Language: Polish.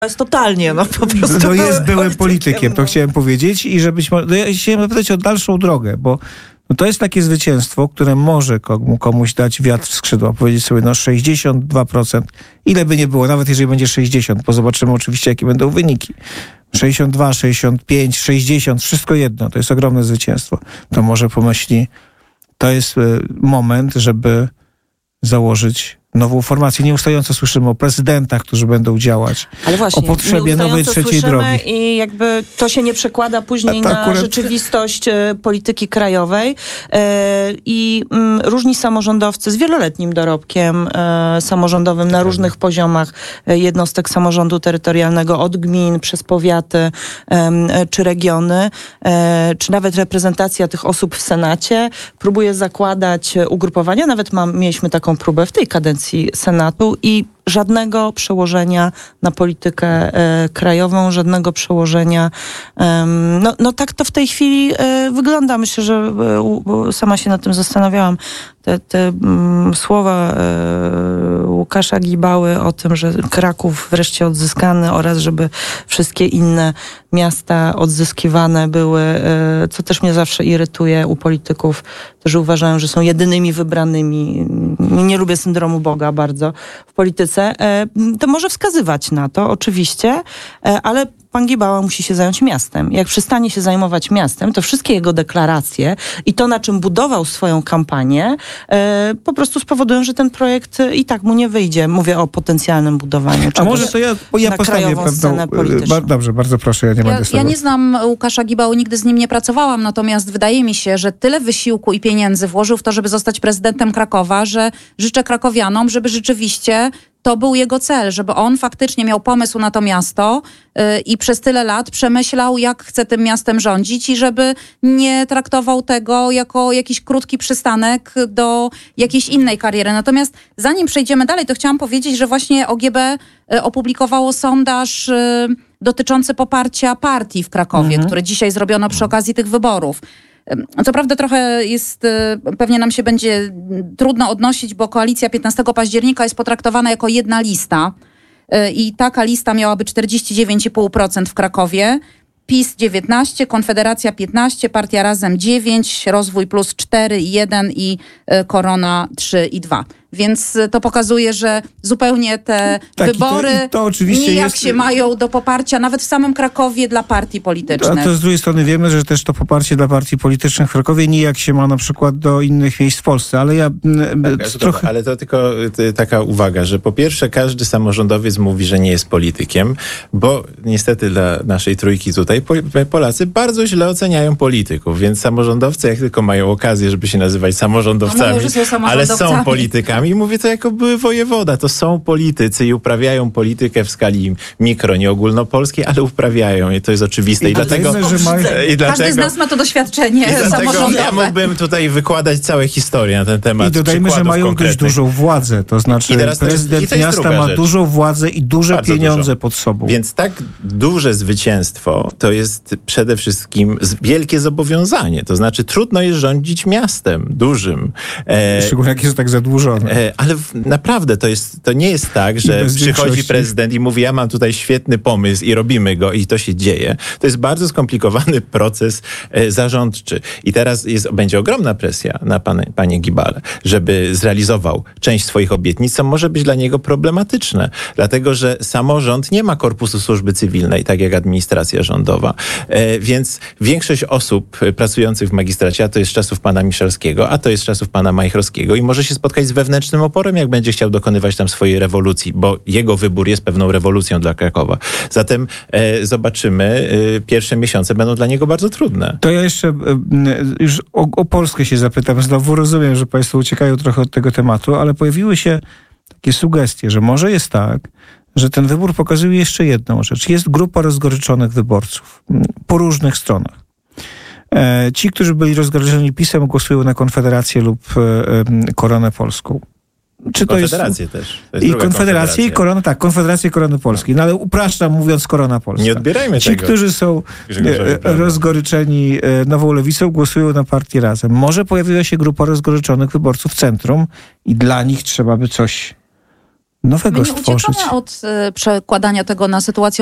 jest totalnie, po prostu. No jest byłym politykiem, to chciałem powiedzieć i żebyś... No ja chciałem zapytać o dalszą drogę, bo to jest takie zwycięstwo, które może komuś dać wiatr w skrzydła. Powiedzieć sobie, 62%, ile by nie było, nawet jeżeli będzie 60, bo zobaczymy oczywiście, jakie będą wyniki. 62, 65, 60, wszystko jedno, to jest ogromne zwycięstwo. To może pomyśli, to jest moment, żeby założyć nową formację. Nieustająco słyszymy o prezydentach, którzy będą działać. Ale właśnie, o potrzebie nowej trzeciej drogi. I jakby to się nie przekłada później na rzeczywistość polityki krajowej. I różni samorządowcy z wieloletnim dorobkiem samorządowym na różnych poziomach jednostek samorządu terytorialnego, od gmin przez powiaty czy regiony, czy nawet reprezentacja tych osób w Senacie próbuje zakładać ugrupowania. Nawet mieliśmy taką próbę w tej kadencji Senatu i żadnego przełożenia na politykę krajową, żadnego przełożenia. Tak to w tej chwili wygląda. Myślę, że sama się nad tym zastanawiałam. Te słowa Łukasza Gibały o tym, że Kraków wreszcie odzyskany oraz żeby wszystkie inne miasta odzyskiwane były, co też mnie zawsze irytuje u polityków, którzy uważają, że są jedynymi wybranymi. Nie lubię syndromu Boga bardzo w polityce. To może wskazywać na to, oczywiście, ale pan Gibała musi się zająć miastem. Jak przestanie się zajmować miastem, to wszystkie jego deklaracje i to, na czym budował swoją kampanię, po prostu spowodują, że ten projekt i tak mu nie wyjdzie. Mówię o potencjalnym budowaniu. A może to ja postawię pewną... Dobrze, bardzo proszę, ja nie będę Ja nie znam Łukasza Gibały, nigdy z nim nie pracowałam, natomiast wydaje mi się, że tyle wysiłku i pieniędzy włożył w to, żeby zostać prezydentem Krakowa, że życzę krakowianom, żeby rzeczywiście to był jego cel, żeby on faktycznie miał pomysł na to miasto i przez tyle lat przemyślał, jak chce tym miastem rządzić i żeby nie traktował tego jako jakiś krótki przystanek do jakiejś innej kariery. Natomiast zanim przejdziemy dalej, to chciałam powiedzieć, że właśnie OGB opublikowało sondaż dotyczący poparcia partii w Krakowie, który dzisiaj zrobiono przy okazji tych wyborów. Co prawda trochę jest, pewnie nam się będzie trudno odnosić, bo koalicja 15 października jest potraktowana jako jedna lista i taka lista miałaby 49,5% w Krakowie. PiS 19, Konfederacja 15, Partia Razem 9, Rozwój Plus 4,1 i Korona 3,2. Więc to pokazuje, że zupełnie te wybory to nijak się mają do poparcia, nawet w samym Krakowie, dla partii politycznych. A to z drugiej strony wiemy, że też to poparcie dla partii politycznych w Krakowie nijak się ma na przykład do innych miejsc w Polsce, ale ja trochę... Ale to tylko taka uwaga, że po pierwsze każdy samorządowiec mówi, że nie jest politykiem, bo niestety dla naszej trójki tutaj Polacy bardzo źle oceniają polityków, więc samorządowcy jak tylko mają okazję, żeby się nazywać samorządowcami, ale są politykami, i mówię to jako były wojewoda. To są politycy i uprawiają politykę w skali mikro, nie ogólnopolskiej, ale uprawiają. I to jest oczywiste. I dlatego, każdy z nas ma to doświadczenie samorządowe. Ja mógłbym tutaj wykładać całe historie na ten temat. I dodajmy, że mają dość dużą władzę. To znaczy prezydent miasta ma dużą władzę i duże bardzo pieniądze pod sobą. Więc tak duże zwycięstwo to jest przede wszystkim wielkie zobowiązanie. To znaczy trudno jest rządzić miastem dużym. Szczególnie jak jest tak zadłużone. Ale naprawdę to nie jest tak, że przychodzi prezydent i mówi, ja mam tutaj świetny pomysł i robimy go i to się dzieje. To jest bardzo skomplikowany proces zarządczy. I teraz będzie ogromna presja na panie Gibale, żeby zrealizował część swoich obietnic, co może być dla niego problematyczne. Dlatego, że samorząd nie ma korpusu służby cywilnej, tak jak administracja rządowa. Więc większość osób pracujących w magistracie, a to jest z czasów pana Miszalskiego, a to jest z czasów pana Majchrowskiego i może się spotkać z wewnętrznym oporem, jak będzie chciał dokonywać tam swojej rewolucji, bo jego wybór jest pewną rewolucją dla Krakowa. Zatem zobaczymy, pierwsze miesiące będą dla niego bardzo trudne. To ja jeszcze już o Polskę się zapytam. Znowu rozumiem, że państwo uciekają trochę od tego tematu, ale pojawiły się takie sugestie, że może jest tak, że ten wybór pokazuje jeszcze jedną rzecz. Jest grupa rozgoryczonych wyborców po różnych stronach. Ci, którzy byli rozgoryczeni PiS-em, głosują na Konfederację lub Koronę Polską. Czy to Konfederację jest, też. To jest i Konfederację i Koronę, tak, Konfederację i Koronę Polskiej. No ale upraszczam mówiąc Korona Polska. Nie odbierajmy tego. Ci, którzy są rozgoryczeni Nową Lewicą, głosują na Partię Razem. Może pojawiła się grupa rozgoryczonych wyborców Centrum i dla nich trzeba by coś nowego My nie stworzyć. uciekamy od przekładania tego na sytuację